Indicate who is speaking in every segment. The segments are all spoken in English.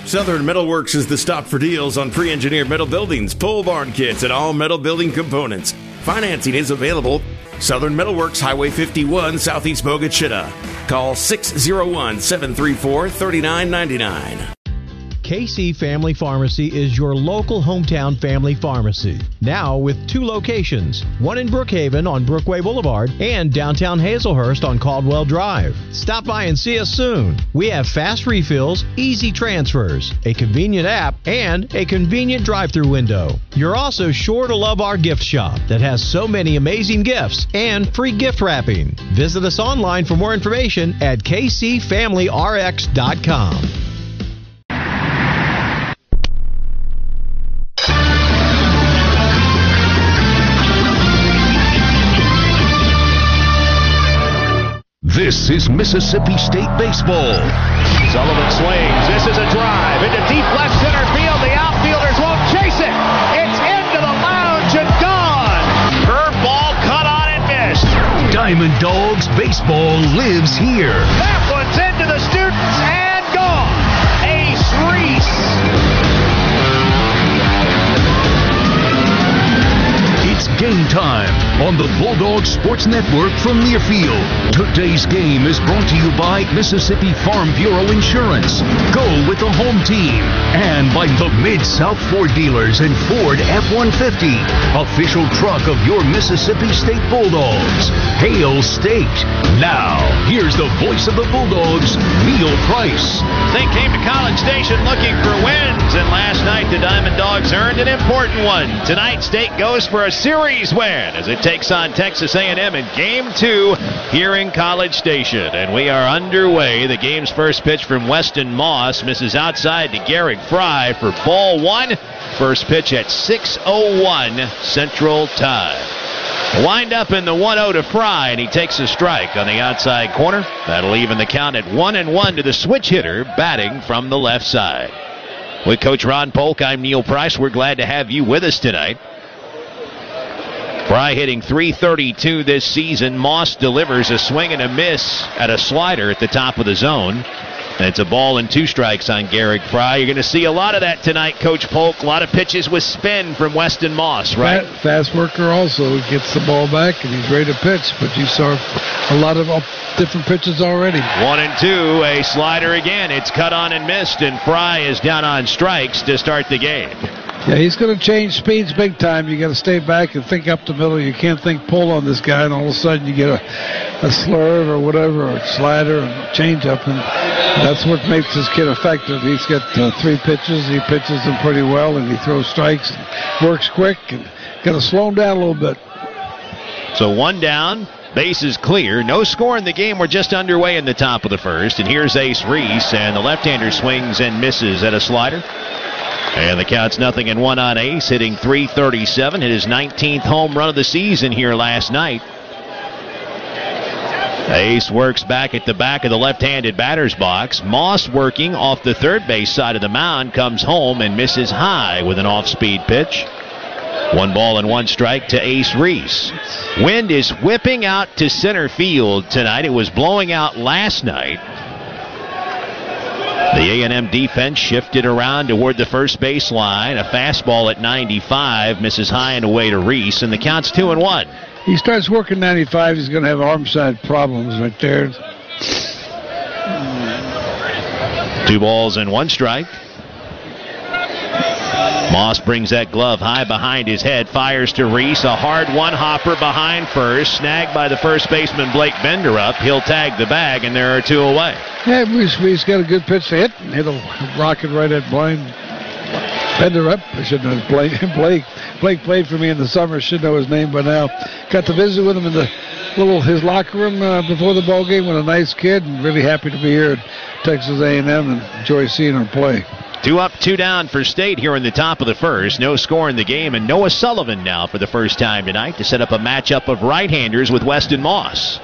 Speaker 1: Southern Metalworks is the stop for deals on pre-engineered metal buildings, pole barn kits, and all metal building components. Financing is available. Southern Metalworks, Highway 51, Southeast Bogue Chitto. Call 601-734-3999.
Speaker 2: KC Family Pharmacy is your local hometown family pharmacy. Now with 2 locations, one in Brookhaven on Brookway Boulevard and downtown Hazelhurst on Caldwell Drive. Stop by and see us soon. We have fast refills, easy transfers, a convenient app, and a convenient drive-through window. You're also sure to love our gift shop that has so many amazing gifts and free gift wrapping. Visit us online for more information at kcfamilyrx.com.
Speaker 3: This is Mississippi State baseball.
Speaker 4: Sullivan swings. This is a drive into deep left center field. The outfielders won't chase it. It's into the lounge and gone. Curveball cut on and missed.
Speaker 3: Diamond Dogs baseball lives here.
Speaker 4: That one's into the students and gone. Ace Reese.
Speaker 3: It's game time on the Bulldog Sports Network from Learfield. Today's game is brought to you by Mississippi Farm Bureau Insurance. Go with the home team. And by the Mid-South Ford dealers and Ford F-150, official truck of your Mississippi State Bulldogs. Hail State. Now, here's the voice of the Bulldogs, Neil Price.
Speaker 4: They came to College Station looking for wins, and last night the Diamond Dogs earned an important one. Tonight, State goes for a series win as it takes on Texas A&M in Game 2 here in College Station. And we are underway. The game's first pitch from Weston Moss misses outside to Garrick Fry for ball 1. First pitch at 6:01 Central Time. Wind up in the 1-0 to Fry, and he takes a strike on the outside corner. That'll even the count at 1-1 to the switch hitter batting from the left side. With Coach Ron Polk, I'm Neil Price. We're glad to have you with us tonight. Fry hitting .332 this season. Moss delivers a swing and a miss at a slider at the top of the zone. And it's a ball and 2 strikes on Garrick Fry. You're going to see a lot of that tonight, Coach Polk. A lot of pitches with spin from Weston Moss, right?
Speaker 5: Fast worker also. He gets the ball back, and he's ready to pitch. But you saw a lot of different pitches already.
Speaker 4: 1-2, a slider again. It's cut on and missed, and Fry is down on strikes to start the game.
Speaker 5: Yeah, he's going to change speeds big time. You got to stay back and think up the middle. You can't think pull on this guy, and all of a sudden you get a slurve or whatever, or a slider and change up, and that's what makes this kid effective. He's got 3 pitches. He pitches them pretty well, and he throws strikes, and works quick, and got to slow him down a little bit.
Speaker 4: So 1 down, bases clear, no score in the game. We're just underway in the top of the first, and here's Ace Reese, and the left-hander swings and misses at a slider. And the count's 0-1 on Ace, hitting .337, hit his 19th home run of the season here last night. Ace works back at the back of the left-handed batter's box. Moss working off the third base side of the mound, comes home and misses high with an off-speed pitch. 1 ball and 1 strike to Ace Reese. Wind is whipping out to center field tonight. It was blowing out last night. The A&M defense shifted around toward the first baseline. A fastball at 95 misses high and away to Reese, and the count's 2-1.
Speaker 5: He starts working 95. He's going to have arm side problems right there.
Speaker 4: 2 balls and 1 strike. Moss brings that glove high behind his head, fires to Reese. A hard one-hopper behind first, snagged by the first baseman Blake Benderup. He'll tag the bag, and there are 2 away.
Speaker 5: Yeah, Reese got a good pitch to hit, and hit a rocket right at blind Benderup. I should know Blake. Blake played for me in the summer. Should know his name by now. Got to visit with him in his locker room before the ball game. With a nice kid, and really happy to be here at Texas A&M and enjoy seeing him play.
Speaker 4: 2 up, 2 down for State here in the top of the first. No score in the game, and Noah Sullivan now for the first time tonight to set up a matchup of right-handers with Weston Moss.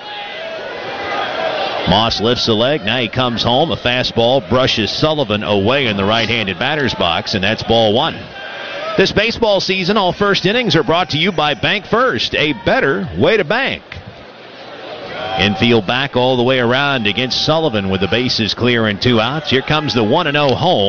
Speaker 4: Moss lifts the leg. Now he comes home. A fastball brushes Sullivan away in the right-handed batter's box, and that's ball 1. This baseball season, all first innings are brought to you by Bank First, a better way to bank. Infield back all the way around against Sullivan with the bases clear and 2 outs. Here comes the 1-0 home.